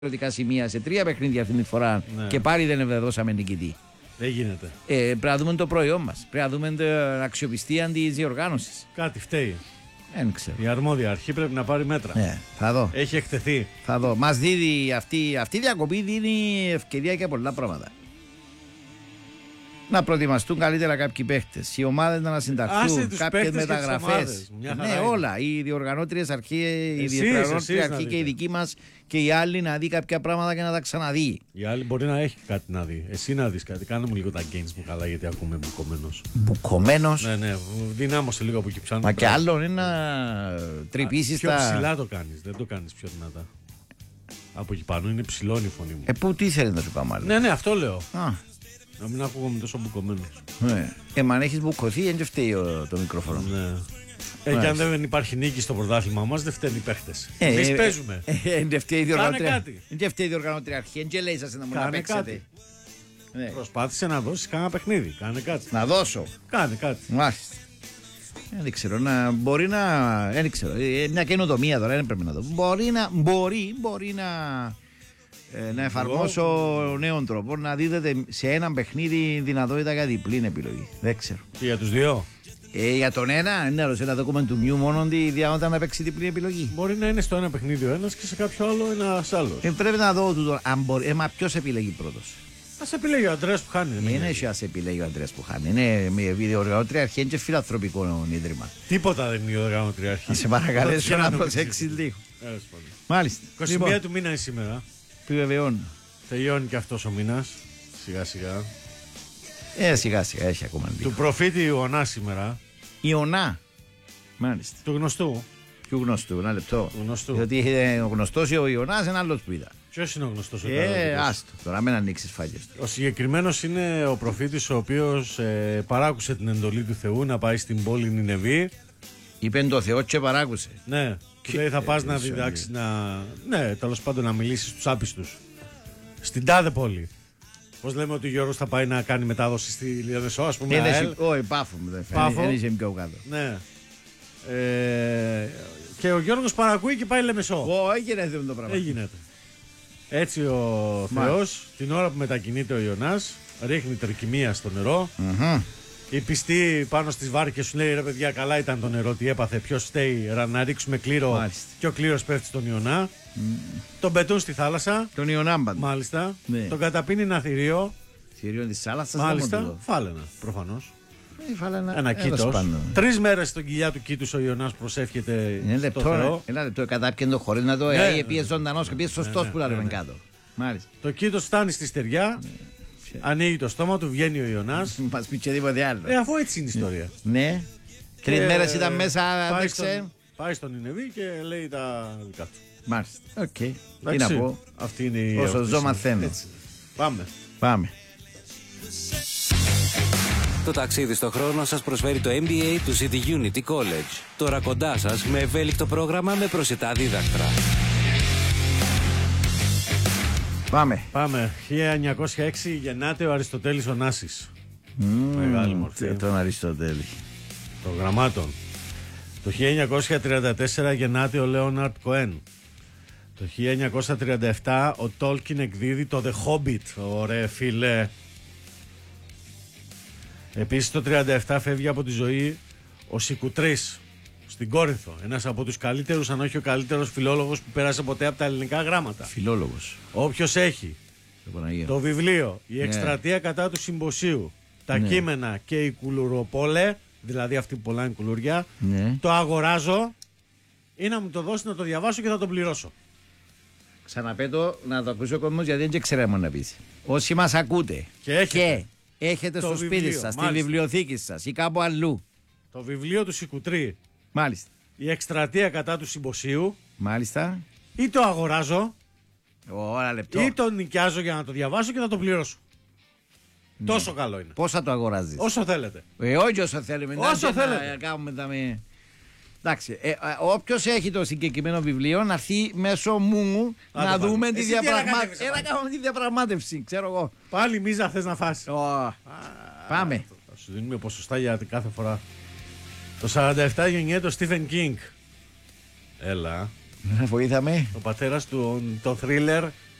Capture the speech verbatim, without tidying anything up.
διαφορετικά σημεία σε τρία παιχνίδια αυτή τη φορά ναι. και πάλι δεν ευδεδώσαμε νικητή. Δεν γίνεται. Ε, πρέπει να δούμε το προϊόν μας. Πρέπει να δούμε την αξιοπιστία της διοργάνωσης. Κάτι φταίει. Δεν ξέρω. Η αρμόδια αρχή πρέπει να πάρει μέτρα. Ε, θα δω. Έχει εκτεθεί. Θα δω. Μας δίδει αυτή, αυτή η διακοπή δίνει ευκαιρία για πολλά πράγματα. Να προετοιμαστούν καλύτερα κάποιοι παίχτες. Οι ομάδες να συνταχθούν. Κάποιες μεταγραφές. Ναι, όλα. Οι διοργανώτριες αρχή, η διοργανώτρια αρχή και η δική μας και οι άλλοι να δει κάποια πράγματα και να τα ξαναδεί. Οι άλλοι μπορεί να έχει κάτι να δει. Εσύ να δεις κάτι. Κάνε μου λίγο τα gains μου καλά γιατί ακούμε μπουκωμένος. Μπουκωμένος. Ναι, ναι. Δυνάμωσε λίγο από εκεί ψάχνω. Μα και άλλο είναι να τρυπήσεις πιο τα. Πιο ψηλά το κάνεις. Δεν το κάνεις πιο δυνατά. Από εκεί πάνω είναι ψηλώνει η φωνή μου. Ε, πού τι θέλει να σου πάμε άλλο. Ναι, ναι, αυτό λέω. Α. Να μην ακούγομαι τόσο μπουκωμένος. Ναι. Ε, μα αν έχεις μπουκωθεί, δεν φταίει το μικρόφωνο. Ναι. Ε, και αν δεν υπάρχει νίκη στο πρωτάθλημα μας, δεν φταίνουν οι παίχτες. Ε, Εμείς ε, παίζουμε. Δεν φταίει η διοργανώτρια. Δεν φταίει η διοργανώτρια αρχή. Δεν λέει σας να μου να παίξετε. Ναι. Προσπάθησε να δώσεις κάνα παιχνίδι. Κάνε κάτι. Να δώσω. Κάνε κάτι. Μάλιστα. Δεν ξέρω, να, μπορεί να. Δεν ξέρω. Μια καινοτομία τώρα, δεν πρέπει να δω. Μπορεί να. Μπορεί, μπορεί να. Ε, να εφαρμόσω Εγώ... νέον τρόπο, να δίδεται σε έναν παιχνίδι δυνατότητα για διπλή επιλογή. Δεν ξέρω. Και για τους δύο. Ε, για τον ένα, ναι, σε ένα δοκούμεν του μιού μόνο τη δυνατότητα να παίξει διπλή επιλογή. Μπορεί να είναι στο ένα παιχνίδι ο ένας και σε κάποιο άλλο ένας άλλος. Ε, πρέπει να δω τούτο. Αν μπορεί, ε, μα ποιος επιλέγει πρώτος. Ας επιλέγει ο Αντρέας που χάνει. Δεν είναι ας επιλέγει ο Αντρέας που χάνει. Είναι μια διοργανώτρια αρχή και φιλανθρωπικό ίδρυμα. Τίποτα δεν είναι η διοργανώτρια αρχή. Να σε παρακαλέσω να προσέξεις λίγο. Μάλιστα. είκοσι μία του μήνα είναι σήμερα. Επιβεβαιώνω. Τελειώνει και αυτός ο μήνας. Σιγά σιγά. Ε, σιγά σιγά έχει ακόμα λίγο. Του προφήτη Ιωνά σήμερα. Ιωνά. Μάλιστα. Του γνωστού. Ποιου γνωστού, ένα λεπτό. Γνωστού. Γιατί ο γνωστός ο Ιωνάς είναι άλλος που είδα. Ποιος είναι ο γνωστός ο Ε, άστο. Τώρα μην ανοίξεις φάγες του. Ο συγκεκριμένος είναι ο προφήτης ο οποίος ε, παράκουσε την εντολή του Θεού να πάει στην πόλη Νινεβή. Είπε το Θεό και παράκουσε. Ναι. Και λέει θα πας να διδάξεις να. Ναι, τέλος πάντων να μιλήσεις στους άπιστους. Στην τάδε πόλη. Πώς λέμε ότι ο Γιώργος θα πάει να κάνει μετάδοση στη Λιαδεσό, ας πούμε. Όχι, Πάφο μου δεν φαίνεται. Δεν είσαι πιο κάτω. Ναι. Ε, και ο Γιώργος παρακούει και πάει Λεμεσό. Ω, έγινε αυτό το πράγμα. Έγινε. Έτσι ο Θεός, την ώρα που μετακινείται ο Ιωνάς, ρίχνει τρικυμία στο νερό. Mm-hmm. Οι πιστοί πάνω στις βάρκες σου λέει ρε παιδιά, καλά ήταν το νερό, τι έπαθε, ποιος φταίει, να ρίξουμε κλήρο. Μάλιστα. Και ο κλήρος πέφτει στον Ιωνά. Mm. Τον πετούν στη θάλασσα. Τον Ιωνάμπαν. Μάλιστα. Ναι. Τον καταπίνει ένα θηρίο. Θηρίο της θάλασσας. Μάλιστα. Φάλαινα, προφανώς. Ε, φάλαινα. Ένα κήτος. Τρεις μέρες στον κοιλιά του κήτους ο Ιωνάς προσεύχεται ένα στο Θεό. Ένα λεπτό, κατάπιεν το χωρίς να το ναι, πήγε ζωντανός και πήγε σωστός που λέμε κάτω. Μάλιστα. Το κήτος φτάνει στη στεριά. Ανοίγει το στόμα του, βγαίνει ο Ιωνάς. Μας πει και τίποτε άλλο. Ε, αφού έτσι είναι η ιστορία. Ναι. Τρεις μέρες ήταν μέσα. Πάει στον, πάει στον Νινεβή και λέει τα δικά του. Μάλιστα. Οκ. Τι να πω. Αυτή είναι η. Όσο ζω μαθαίνω. Πάμε. Πάμε. Το ταξίδι στο χρόνο σας προσφέρει το εμ μπι έι του City Unity College. Τώρα κοντά σας με ευέλικτο πρόγραμμα με προσιτά δίδακτρα. Πάμε. Πάμε. χίλια εννιακόσια έξι γεννάται ο Αριστοτέλης Ωνάσης. Mm, Μεγάλη μορφή. Τον Αριστοτέλη. Των γραμμάτων. Το χίλια εννιακόσια τριάντα τέσσερα γεννάται ο Λέοναρντ Κοέν. Το χίλια εννιακόσια τριάντα επτά ο Τόλκιν εκδίδει το The Hobbit. Ωραία φίλε. Επίσης το τριάντα επτά φεύγει από τη ζωή ο Σικουτρής στην Κόρινθο. Ένας από τους καλύτερους, αν όχι ο καλύτερος φιλόλογος που πέρασε ποτέ από τα ελληνικά γράμματα. Φιλόλογος. Όποιος έχει το, το βιβλίο «Η εκστρατεία yeah. κατά του συμποσίου», τα yeah. κείμενα και η κουλουροπόλε, δηλαδή αυτή που πολλά είναι κουλουριά, yeah. το αγοράζω ή να μου το δώσει να το διαβάσω και θα το πληρώσω. Ξαναπέτω να το ακούσει ο κόσμος γιατί δεν ξέρουμε να πεις. Όσοι μας ακούτε και έχετε, και έχετε στο βιβλίο, σπίτι σας, στη βιβλιοθήκη σας ή κάπου αλλού το βιβλίο του Σικουτρή. Μάλιστα. Η εκστρατεία κατά του συμποσίου. Μάλιστα. Ή το αγοράζω. Ώρα λεπτό. Ή το νοικιάζω για να το διαβάσω και θα το πληρώσω. Ναι. Τόσο καλό είναι. Πώς θα το αγοράζεις? Όσο θέλετε. Ε, όχι όσο θέλουμε. Όσο θέλετε. Να κάνουμε τα με... Εντάξει, ε, όποιος έχει το συγκεκριμένο βιβλίο να έρθει μέσω μου να, να δούμε τη διαπραγμάτευση. Έλα κάνουμε τη διαπραγμάτευση, ξέρω εγώ. Πάλι μίζα θες να φας. Oh. Πάμε. Θα σου δίνουμε ποσοστά για κάθε φορά. Το σαράντα επτά γεννιέται ο Στίφεν Κίνγκ. Έλα. Βοήθαμε. Ο πατέρας του, το θρίλερ